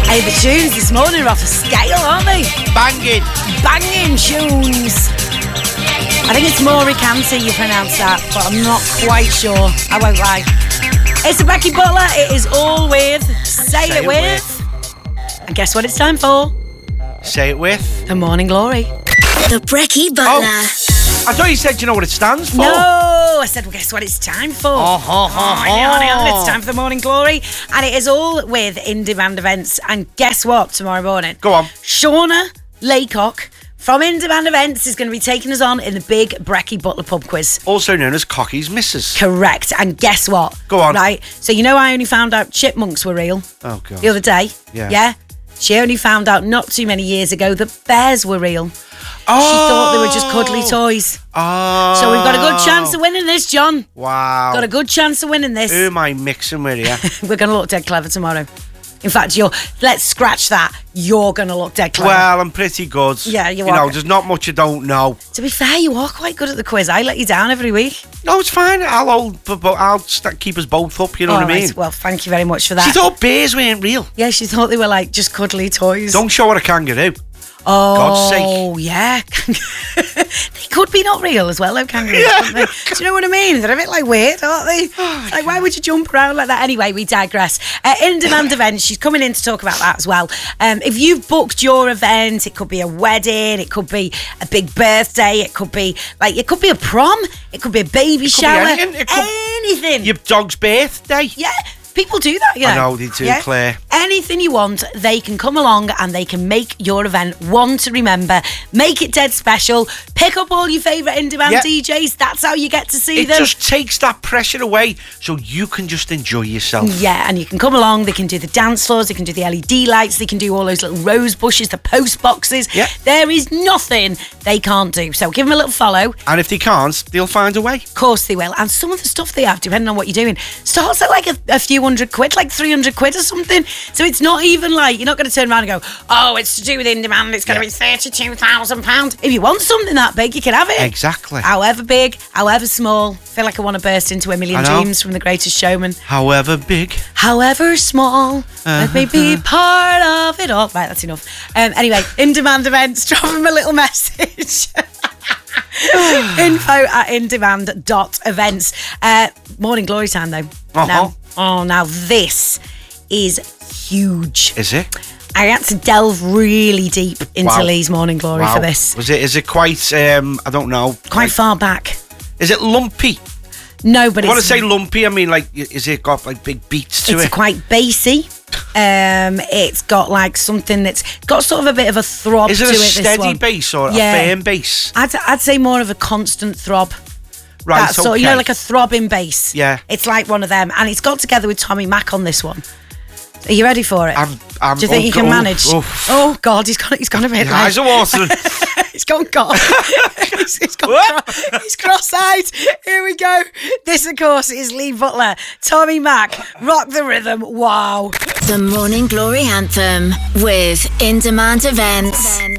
Hey, the tunes this morning are off a scale, aren't they? Banging. Banging tunes. I think it's Maury Canty you pronounce that, but I'm not quite sure. I won't lie. It's the Becky Butler. It is all with Say It With. And guess what it's time for? Say it with. The Morning Glory. The Becky Butler. Oh, I thought you said you know what it stands for. No, I said, well, guess what it's time for? It's time for the Morning Glory. And it is all with In Demand Events. And guess what, tomorrow morning? Go on. Shauna Laycock from In Demand Events is going to be taking us on in the big Becky Butler pub quiz. Also known as Cocky's Missus. Correct. And guess what? Go on. Right. So you know I only found out chipmunks were real Oh, God. the other day? Yeah. Yeah? She only found out not too many years ago that bears were real. Oh. She thought they were just cuddly toys. Oh. So we've got a good chance of winning this, John. Wow. Got a good chance of winning this. Who am I mixing with here? We're going to look dead clever tomorrow. In fact, let's scratch that. You're going to look dead clever. Well, I'm pretty good. Yeah, you You are. know, there's not much I don't know. To be fair, you are quite good at the quiz. I let you down every week. No, it's fine. I'll keep us both up, you know All what I mean? right. Well, thank you very much for that. She thought bears weren't real. Yeah, she thought they were like just cuddly toys. Don't show her a kangaroo. Oh, God's sake. Oh, yeah. They could be not real as well, though, kangaroos, couldn't they? Do you know what I mean? They're a bit like weird, aren't they? Like, why would you jump around like that? Anyway, we digress. In Demand Events, she's coming in to talk about that as well. If you've booked your event, it could be a wedding, it could be a big birthday, it could be a prom, it could be a baby shower, anything. Your dog's birthday. Yeah. People do that, you know. I know they do, Claire. Anything you want, they can come along and they can make your event one to remember. Make it dead special. Pick up all your favourite in-demand DJs. That's how you get to see them. It just takes that pressure away so you can just enjoy yourself. Yeah, and you can come along. They can do the dance floors. They can do the LED lights. They can do all those little rose bushes, the post boxes. Yeah. There is nothing they can't do. So give them a little follow. And if they can't, they'll find a way. Of course they will. And some of the stuff they have, depending on what you're doing, starts at like a few £100, like 300 quid or something. So it's not even like, you're not going to turn around and go, oh, it's to do with In Demand, it's going to be £32,000. If you want something that big, you can have it. Exactly. However big, however small. I feel like I want to burst into a million dreams from The Greatest Showman. However big. However small, let me be part of it all. Right, that's enough. Anyway, In Demand Events, drop them a little message. info@indemand.events. Morning Glory time though. Now this is huge. Is it? I had to delve really deep into Lee's Morning Glory for this. Is it quite I don't know. Quite far back. Is it lumpy? No, but I want to say lumpy, I mean like, is it got like big beats to it? It's quite bassy. It's got like something that's got sort of a bit of a throb to it. Is it a steady bass or a firm bass? I'd say more of a constant throb. Right, That's so, you know, like a throbbing bass. Yeah. It's like one of them. And it's got together with Tommy Mac on this one. Are you ready for it? Do you think you can manage? Oh, God, he's gone a bit. Your eyes are watering. He's gone God. he's cross-eyed. Here we go. This, of course, is Lee Butler. Tommy Mac, Rock the Rhythm. Wow. The Morning Glory Anthem with In Demand Events.